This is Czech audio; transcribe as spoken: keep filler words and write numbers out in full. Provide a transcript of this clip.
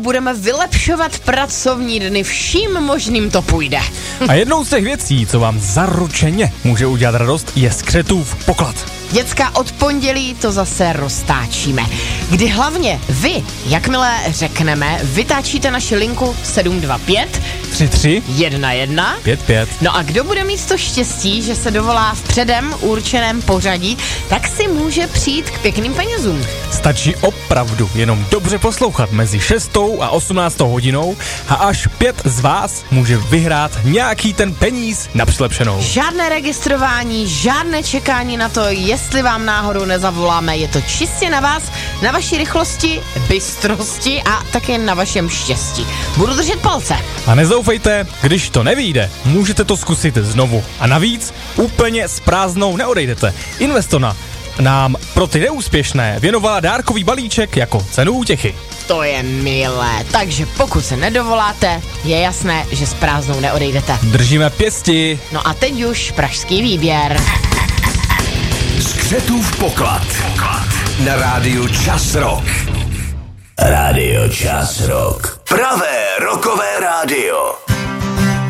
Budeme vylepšovat pracovní dny, vším možným to půjde. A jednou z těch věcí, co vám zaručeně může udělat radost, je skřetův poklad. Děcka, od pondělí to zase roztáčíme. Kdy hlavně vy, jakmile řekneme, vytáčíte naši linku sedm dva pět tři tři jedna jedna pět pět. No a kdo bude mít to štěstí, že se dovolá v předem určeném pořadí, tak si může přijít k pěkným penězům. Stačí opravdu jenom dobře poslouchat mezi šestou a osmnáctou hodinou a až pět z vás může vyhrát nějaký ten peníz na přilepšenou. Žádné registrování, žádné čekání na to, jestli vám náhodou nezavoláme, je to čistě na vás, na vaší rychlosti, bystrosti a také na vašem štěstí. Budu držet palce. A nezoufejte, když to nevyjde, můžete to zkusit znovu. A navíc úplně s prázdnou neodejdete. Investona nám pro ty neúspěšné věnovala dárkový balíček jako cenu útěchy. To je milé, takže pokud se nedovoláte, je jasné, že s prázdnou neodejdete. Držíme pěsti. No a teď už pražský výběr. Skřetův poklad. poklad. Na rádiu Čas Rock. Rádio Čas Rock. Pravé rockové rádio.